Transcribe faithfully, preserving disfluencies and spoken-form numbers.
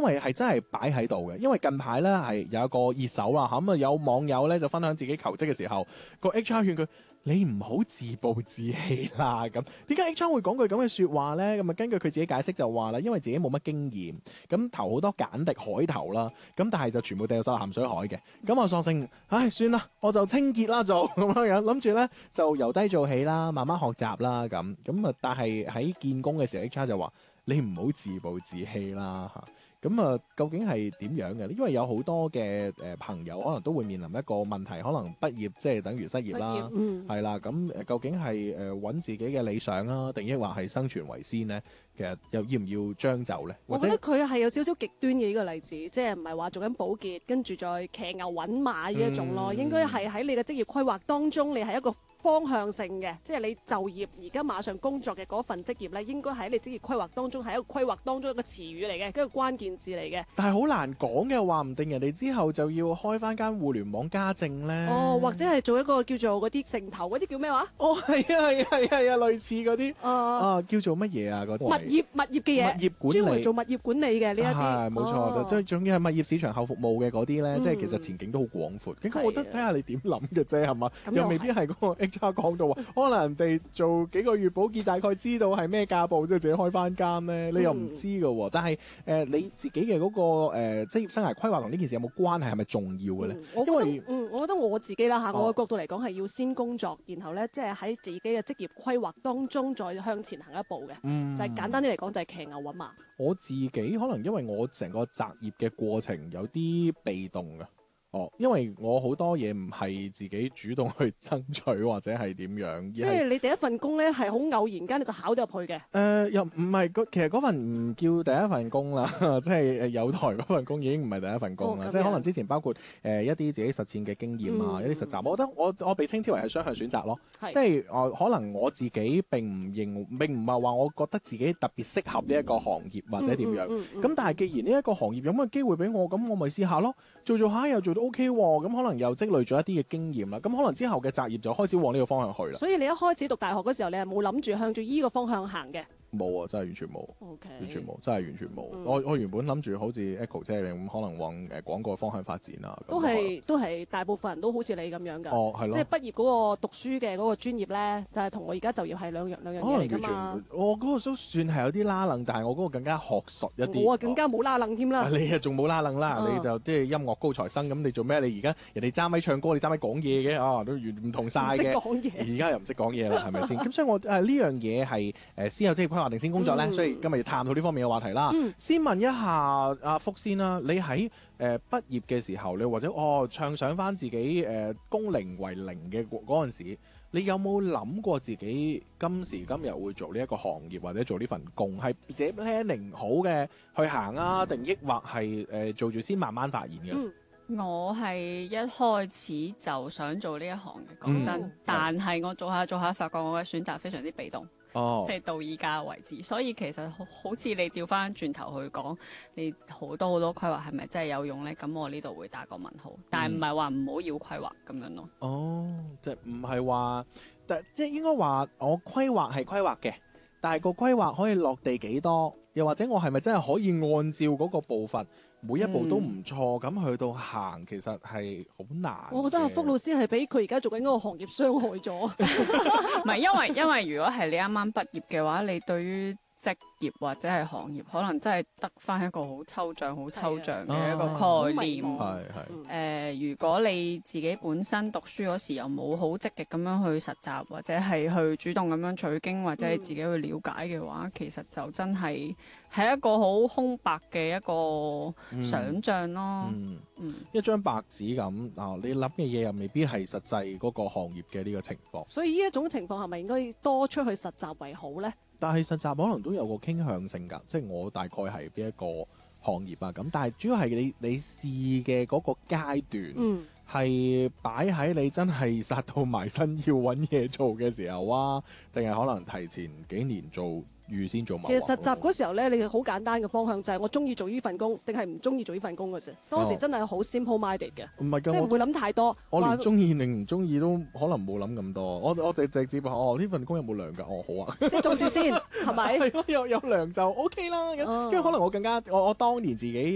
為係真係擺喺度嘅。因為近排咧係有一個熱搜啦，咁啊有網友咧就分享自己求職嘅時候，個 H R 勸佢你唔好自暴自棄啦。咁點解 H R 會講句咁嘅説話咧？咁啊根據佢自己解釋就話啦，因為自己冇乜經驗，咁投好多簡歷海投啦，咁但係就全部掉晒鹹水海嘅。咁啊索性，唉算啦，我就清潔啦做咁樣樣，諗住咧就由低做起啦，慢慢學習啦咁。咁啊但係喺見工嘅時候 H R 就話你唔好自暴自棄啦嚇。咁啊，究竟係點樣嘅？因為有好多嘅誒朋友可能都會面臨一個問題，可能畢業即係等於失業啦，係啦。咁、嗯、究竟係誒揾自己嘅理想啦，定抑或係生存為先呢？其實又要唔要將就呢？ 我覺得佢係有少少極端嘅呢個例子，即係唔係話做緊保潔，跟住再騎牛揾馬呢一種咯。嗯、應該係喺你嘅職業規劃當中，你係一個方向性嘅，即係你就業而家馬上工作嘅嗰份職業咧，應該喺你職業規劃當中係一個規劃當中一個詞語嚟嘅，一個關鍵字嚟嘅。 但係好難講嘅，話唔定人哋之後就要開翻間互聯網家政咧。 哦，或者係做一個叫做嗰啲城投嗰啲叫咩話？ 哦，係啊，係啊，係啊，類似嗰啲啊，叫做乜嘢啊？嗰啲物業物業嘅嘢， 物業管理，專門做物業管理嘅呢一啲。 係冇錯，即係仲要係物業市場後服務嘅嗰啲咧， 嗯、 即係其實前景都好廣闊。咁、嗯、我覺得睇下你點諗嘅啫，係嘛？又未必係嗰個 H R 講到話。可能人哋做幾個月保潔，大概知道係咩價步，即係自己開翻間咧，你又唔知㗎喎。嗯、但係誒、呃、你自己嘅嗰、那個誒、呃、職業生涯規劃同呢件事有冇關係？係咪重要嘅咧？ 嗯、 因為嗯，我覺得我自己啦嚇，我嘅角度嚟講係要先工作，然後咧即係喺自己嘅職業規劃當中再向前行一步嘅。嗯、就係簡單啲嚟講，就係騎牛揾馬。 我自己可能因為我成個擇業嘅過程有啲被動嘅。哦，因為我好多嘢唔係自己主動去爭取或者係點樣， 即係你第一份工咧係好偶然間你就考咗入去嘅。誒、 呃，又唔係，其實嗰份唔叫第一份工啦，即係誒有台嗰份工已經唔係第一份工啦，哦、即係可能之前包括誒、呃、一啲自己實踐嘅經驗啊，嗯、一啲實習，我覺得我我被稱之為係雙向選擇咯，是即係我、呃、可能我自己並唔認，並唔係話我覺得自己特別適合呢一個行業或者點樣，咁、嗯嗯嗯、但係既然呢一個行業有乜機會俾我，咁我咪試下咯，做做下又做到 O K 喎，咁可能又積累咗一啲嘅經驗啦，咁可能之後嘅擇業就開始往呢個方向去啦。 所以你一開始讀大學嗰時候，你係冇諗住向住依個方向行嘅？ 冇啊，真係完全冇，Okay. 完全冇，真係完全冇。嗯、我我原本諗住好似 Echo 姐你咁，可能往誒廣告方向發展啊。 都係都係大部分人都好似你咁樣㗎。 哦，係咯。 即係畢業嗰個讀書嘅嗰個專業咧，就係、是、同我而家就業係兩樣兩樣嘢嚟㗎嘛。 我嗰個都算係有啲拉楞，但係我嗰個更加學術一啲。 我啊更加冇拉楞添啦。 你啊仲冇拉楞啦，嗯、你就即係音樂高材生咁，你做咩？你而家人哋揸咪唱歌，你揸咪講嘢嘅啊，都完唔同晒嘅。 唔識講嘢。而家又唔識講嘢啦，係咪先？咁所以我誒呢樣嘢係誒先有職業規劃定先工作咧。嗯所以今日要探討呢方面嘅話題啦。嗯、先問一下阿福先啦，你喺誒畢業嘅時候，你或者哦暢想翻自己誒工齡為零嘅嗰陣時，你有冇諗過自己今時今日會做呢一個行業或者做呢份工？係自己 planning 好嘅去行啊，定抑或係誒做住先慢慢發現嘅？ 嗯、我係一開始就想做呢一行嘅，講真。嗯、但係我做下做下，發覺我嘅選擇非常之被動。哦，即係到而家為止，所以其實好好似你調翻轉頭去講，你好多好多規劃係咪真係有用呢？咁我呢度會打個問號，但係唔係話唔好要規劃咁樣咯。 哦，即係唔係話，即係應該話我規劃係規劃嘅，但係個規劃可以落地幾多？又或者我係咪真係可以按照嗰個步伐？每一步都唔錯，咁、嗯、去到行其實係好難。 我覺得阿福老師係俾佢而家做緊嗰個行業傷害咗。 唔係，因為因為如果係你啱啱畢業嘅話，你對於職業或者係行業，可能真係得翻一個好抽象、好抽象嘅一個概念。 係係。 誒，如果你自己本身讀書嗰時又冇好積極咁樣去實習，或者係去主動咁樣取經，或者係自己去了解嘅話，嗯、其實就真係係一個好空白嘅一個想像咯。嗯，嗯一張白紙咁啊，你諗嘅嘢又未必係實際嗰個行業嘅呢個情況。 所以呢一種情況係咪應該多出去實習為好呢？ 但係實習可能都有個傾向性㗎，即係我大概係邊一個行業啊咁。但係主要係你你試嘅嗰個階段，係擺喺你真係殺到埋身要揾嘢做嘅時候啊，定係可能提前幾年做？預先做埋。其實實習嗰時候咧，你好簡單嘅方向就係我中意做呢份工，定係唔中意做呢份工嘅啫。當時真係好 simple minded 嘅， 唔係， 即係唔會諗太多。 我連中意定唔中意都可能冇諗咁多。我我直直接話哦，呢份工有冇糧㗎？哦，好啊， 即係做住先，係咪？ 係咯，有有糧就 OK 啦。咁跟住可能我更加我我當年自己。